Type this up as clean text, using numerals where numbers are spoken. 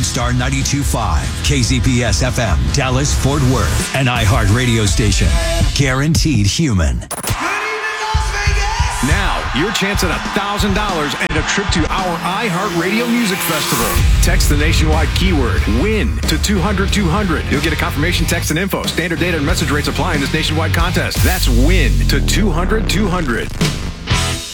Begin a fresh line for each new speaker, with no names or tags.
Lone Star 92.5, KZPS FM, Dallas, Fort Worth, an iHeart radio station. Guaranteed human.
Now, your chance at $1,000 and a trip to our iHeartRadio Music Festival. Text the nationwide keyword WIN to 200-200. You'll get a confirmation text and info. Standard data and message rates apply in this nationwide contest. That's WIN to 200-200.